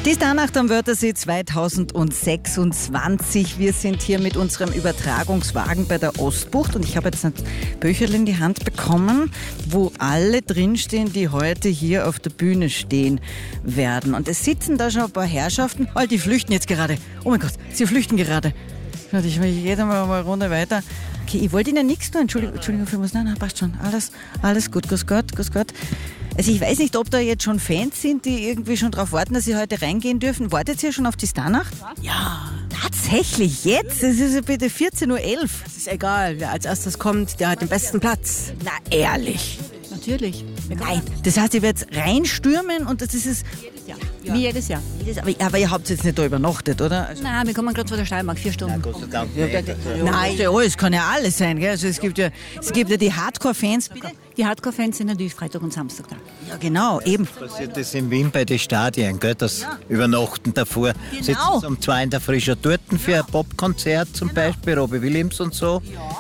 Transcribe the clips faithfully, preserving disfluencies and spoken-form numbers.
Die Starnacht am Wörthersee zweitausendsechsundzwanzig. Wir sind hier mit unserem Übertragungswagen bei der Ostbucht und ich habe jetzt ein Bücherl in die Hand bekommen, wo alle drinstehen, die heute hier auf der Bühne stehen werden. Und es sitzen da schon ein paar Herrschaften. Oh, die flüchten jetzt gerade. Oh mein Gott, sie flüchten gerade. Ich gehe da mal eine Runde weiter. Okay, ich wollte Ihnen nichts tun. Entschuldigung, Entschuldigung für was. Nein, nein, passt schon. Alles, alles gut. Grüß Gott, grüß Gott. Also ich weiß nicht, ob da jetzt schon Fans sind, die irgendwie schon darauf warten, dass sie heute reingehen dürfen. Wartet ihr schon auf die Starnacht? Ja. Tatsächlich, jetzt? Es ist ja bitte vierzehn Uhr elf. Es ist egal, wer als erstes kommt, der hat den besten Platz. Na, ehrlich? Natürlich. Nein. Das heißt, ihr werdet reinstürmen und das ist es... Ja. Wie jedes Jahr. Aber, aber ihr habt jetzt nicht da übernachtet, oder? Also Nein, wir kommen gerade von der Steiermark, vier Stunden. Gott sei Dank. ja, nicht. Nein, ja, es kann ja alles sein. Gell? Also es, gibt ja, es gibt ja die Hardcore-Fans. Die Hardcore-Fans sind natürlich Freitag und Samstag da. Ja, genau, eben. Passiert das in Wien bei den Stadien, gell, das Ja. Übernachten davor. Genau. Sitzen sie um zwei in der Früh schon dort für ein Popkonzert zum Beispiel, Robbie Williams und so.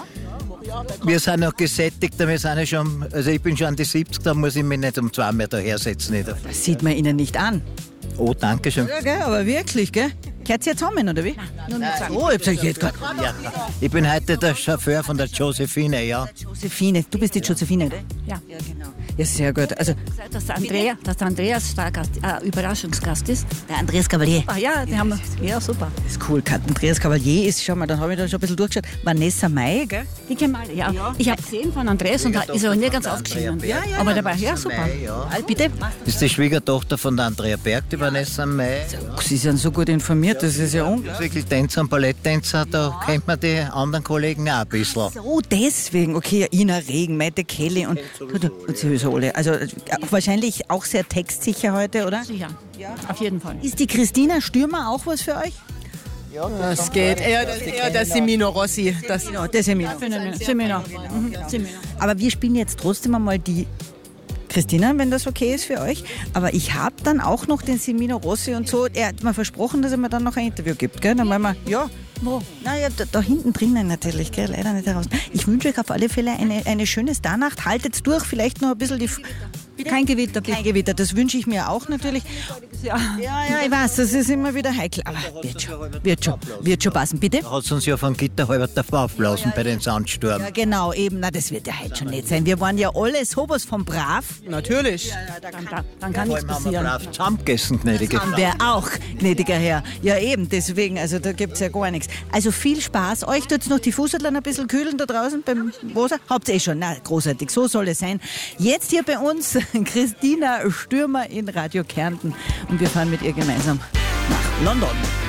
Wir sind noch gesättigt, wir sind ja schon, also ich bin schon an die siebzig, da muss ich mich nicht um zwei mehr daher setzen. Nicht. Das sieht man Ihnen nicht an. Oh, danke schön. Ja, gell, aber wirklich, gell? Gehört ihr zusammen, oder wie? Nur mit sagen. Oh, ich hab's jetzt gerade. Ja. Ich bin heute der Chauffeur von der Josephine, ja. Josephine, du bist die Josephine, oder? Ja. Ja, genau. Ja, sehr gut. Also, Dass der, Andrea, dass der Andreas Stargast, äh, Überraschungsgast ist. der Andreas Cavalier. Ah ja, die haben wir. Ja, super. Das ist cool. Andreas Cavalier ist, schau mal, dann habe ich da schon ein bisschen durchgeschaut. Vanessa May, gell? Die kennen alle, ja. Ich habe gesehen von Andreas und da ist aber nie ganz aufgeschieden. Ja, ja, Aber ja. dabei, ja, super. Ja. Bitte? Das ist die Schwiegertochter von der Andrea Berg, die Vanessa May. Sie sind so gut informiert, das ist ja unglaublich. Wirklich Tänzer und Balletttänzer, da kennt man die anderen Kollegen auch ein bisschen. So, deswegen. Okay, ja, Ina Regen, Mette Kelly und, und sowieso alle. Also äh, wahrscheinlich auch sehr textsicher heute, oder? Sicher. Auf jeden Fall. Ist die Christina Stürmer auch was für euch? Das geht. Eher, das, eher der Semino Rossi. Das, Ja, das ist ja Semino. Mhm. Semino. Aber wir spielen jetzt trotzdem einmal die Christina, wenn das okay ist für euch. Aber ich habe dann auch noch den Semino Rossi und so. Er hat mir versprochen, dass er mir dann noch ein Interview gibt. Gell? Dann meinen wir, ja. Wo? Naja, da, da hinten drinnen natürlich, gell? Leider nicht heraus. Ich wünsche euch auf alle Fälle eine, eine schöne Starnacht. Haltet durch, vielleicht noch ein bisschen die... Kein Gewitter, bitte. Kein Gewitter, das wünsche ich mir auch natürlich. Ja. Ja, ja, ich weiß, das ist immer wieder heikel. Aber wird schon, wird schon, wird schon passen. Bitte? Da hat es uns ja von Gitter halber davor aufblasen bei den Sandsturm. Ja, genau, eben. Na, das wird ja heute schon nicht sein. Wir waren ja alle sowas von brav. natürlich. Dann, dann, dann kann Vor nichts allem haben wir passieren. brav zusammengegessen, gnädige Haben Frau. wir auch, gnädiger Herr. Ja, eben, deswegen, also da gibt es ja gar nichts. Also viel Spaß. Euch tut's noch die Fußadlern ein bisschen kühlen da draußen beim Wasser. Habt ihr eh schon. Na, großartig, so soll es sein. Jetzt hier bei uns Christina Stürmer in Radio Kärnten. Und wir fahren mit ihr gemeinsam nach London.